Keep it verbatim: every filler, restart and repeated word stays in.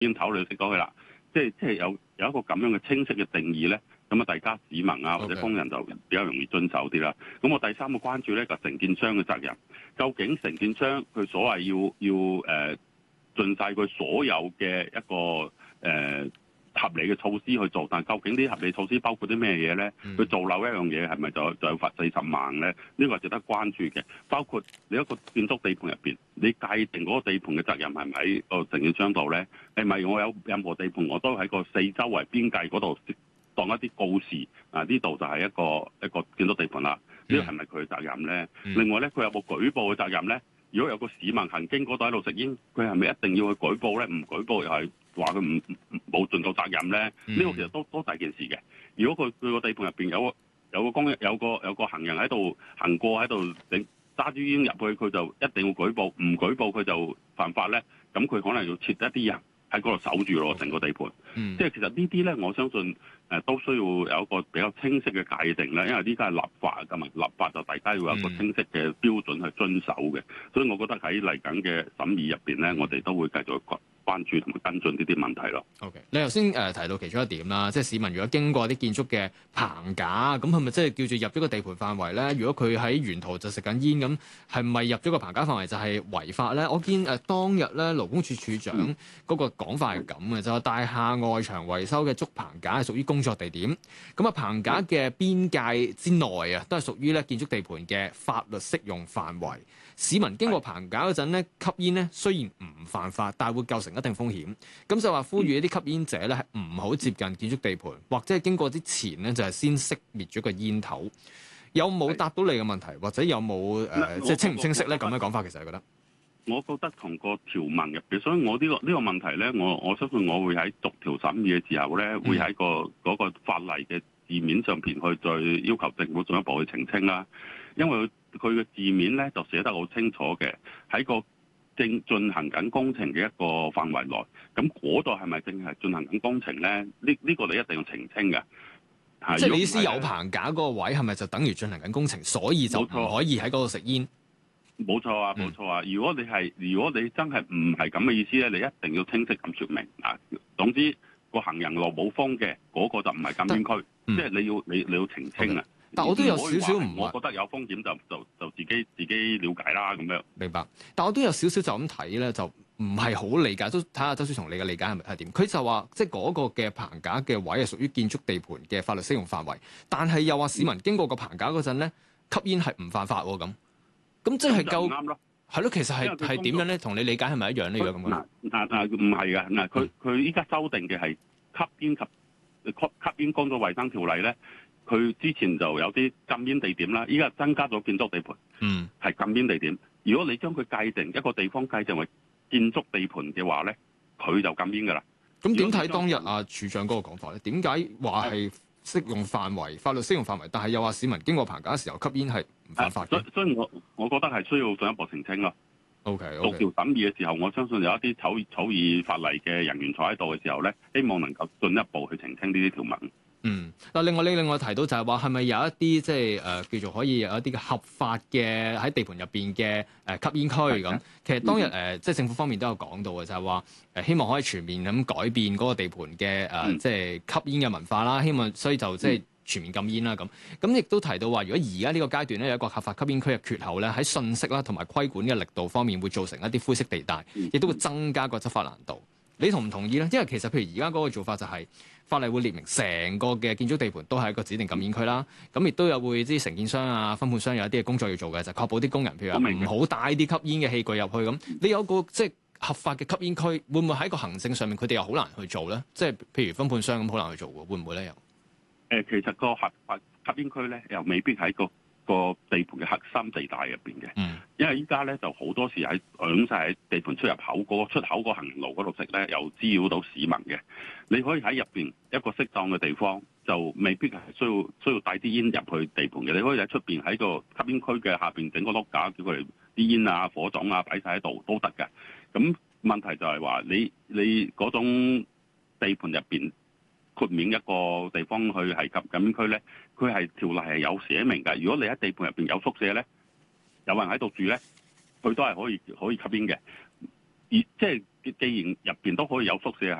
煙頭你熄咗佢啦。即係即係有有一個咁樣嘅清晰嘅定義咧，咁啊大家市民啊或者工人就比較容易遵守啲啦。咁我第三個關注咧就承建商嘅責任，究竟承建商佢所謂要要誒、呃、盡晒佢所有嘅一個誒、呃、合理嘅措施去做，但究竟啲合理措施包括啲咩嘢咧？佢、嗯、做漏一樣嘢係咪就就要罰四十萬咧？呢、呢個係值得關注嘅。包括你一個建築地盤入邊，你界定嗰個地盤嘅責任係咪喺個承建商度咧？係咪我有任何地盤我都喺個四周圍邊界嗰度當一啲告示啊？呢度就係一個一個建築地盤啦。呢個係咪佢嘅責任咧？嗯、另外咧，佢有冇舉報嘅責任咧？如果有個市民行經嗰度喺度食煙，佢係咪一定要去舉報咧？唔舉報又係話佢唔冇盡到責任咧？呢、嗯、個其實都都大件事嘅。如果佢佢個地盤入邊有個有個工人有個有個行人喺度行過喺度整揸支煙入去，佢就一定要舉報，唔舉報佢就犯法咧。咁佢可能要設一啲人喺嗰度守住咯，成個地盤。嗯、即係其實呢啲咧，我相信誒、呃、都需要有一個比較清晰嘅界定咧，因為呢家係立法㗎嘛，立法就大家要有一個清晰嘅標準去遵守嘅。所以我覺得喺嚟緊嘅審議入邊咧，我哋都會繼續關注同埋跟進呢啲問題咯。 OK，你頭先誒提到其中一點啦，即係市民如果經過啲建築嘅棚架，咁係咪即係叫做入咗個地盤範圍咧？如果佢喺沿途就食緊煙，咁係咪入咗個棚架範圍就係違法咧？我見誒、呃、當日咧勞工處處長嗰個講法係咁嘅，就係大廈外牆維修嘅竹棚架係屬於工作地點，咁啊棚架嘅邊界之內啊，都係屬於咧建築地盤嘅法律適用範圍。市民經過棚架嗰陣咧，吸煙咧雖然唔犯法，但係會構成一定風險。咁就話呼籲一啲吸煙者咧係唔好接近建築地盤，或者係經過之前咧就係先熄滅咗個煙頭。有冇答到你嘅問題，或者有冇誒即係清唔清晰咧？咁嘅講法其實你覺得？ 我覺得同個條文入邊，所以我呢、呢個呢、呢個問題咧，我我相信我會喺逐條審議嘅時候咧，會喺個嗰、嗰個法例嘅字面上邊去再要求政府進一步去澄清啦。因為佢嘅字面咧就寫得好清楚嘅，喺個正進行緊工程嘅一個範圍內，咁嗰度係咪正係進行緊工程咧？呢呢、呢個你一定要澄清嘅。 即係你意思有棚架嗰個位係咪就等於進行緊工程，所以就唔可以喺嗰度食煙？ 冇錯啊，冇錯啊！如果你係如果你真係唔係咁嘅意思咧，你一定要清晰咁説明啊。總之個行人路冇風嘅嗰、嗰個就唔係禁煙區，嗯、即係你要你你要澄清啊。Okay. 但我都有少少唔， 我覺得有風險就就就自己自己了解啦咁樣。 明白，但我都有少少就咁睇咧，就唔係好理解，都睇下周小松你嘅理解係咪係點？佢就話即係嗰個嘅棚架嘅位係屬於建築地盤嘅法律適用範圍，但係又話市民經過個棚架嗰陣咧，吸煙係唔犯法喎咁。咁即係夠啱咯，係咯，其實係係點樣咧？同你理解係咪一樣呢？如果咁講， 嗱嗱唔係嘅，嗱佢佢依家修訂嘅係吸煙及吸吸煙工作衞生條例咧。佢之前就有啲禁煙地點啦，依家增加咗建築地盤，嗯，係禁煙地點。如果你將佢界定一個地方界定為建築地盤嘅話咧，佢就禁煙噶啦。 咁點睇當日啊處長嗰個講法咧？點解話係適用範圍、法律適用範圍，但係又話市民經過棚架嘅時候吸煙係唔犯法嘅？所以所以我我覺得係需要進一步澄清咯。 O K， 逐條審議嘅時候，我相信有一啲草草擬法例嘅人員坐喺度嘅時候咧，希望能夠進一步去澄清呢啲條文。 嗯，嗱，另外你另外提到就係話，係咪有一啲即係誒叫做可以有一啲嘅合法嘅喺地盤入邊嘅誒吸煙區咁？其實當日誒、呃、即係政府方面都有講到嘅，就係話誒希望可以全面咁改變嗰個地盤嘅誒、呃、即係吸煙嘅文化啦。希望所以就即係全面禁煙啦咁。咁亦都提到話，如果而家呢個階段咧有一個合法吸煙區嘅缺口咧，喺信息啦同埋規管嘅力度方面會造成一啲灰色地帶，亦都會增加個執法難度。你同唔同意咧？因為其實譬如而家嗰個做法就係、是。法例會列明成個嘅建築地盤都係一個指定禁煙區啦，咁亦都有會啲承建商啊、分判商有一啲嘅工作要做嘅，就確保啲工人譬如話唔好帶啲吸煙嘅器具入去咁。你有個即係合法嘅吸煙區，會唔會喺個行政上面佢哋又好難去做咧？即係譬如分判商咁好難去做喎，會唔會咧？又誒，其實個合法吸煙區咧，又未必喺個個地盤嘅核心地帶入邊嘅，嗯、因為依家咧就好多時喺響晒喺地盤出入口嗰、那個出口個行人路嗰度食咧，又滋擾到市民嘅。你可以喺入邊一個適當嘅地方，就未必係需要需要帶啲煙入去地盤嘅。你可以喺出邊喺個吸煙區嘅下邊整個碌架，叫佢哋啲煙啊、火種啊擺晒喺度都得嘅。咁問題就係話你你嗰種地盤入邊豁免一個地方去係禁禁煙區咧，佢係條例係有寫明㗎。如果你喺地盤入邊有宿舍咧，有人喺度住咧，佢都係可以可以吸煙嘅。 即係既然入邊都可以有輻射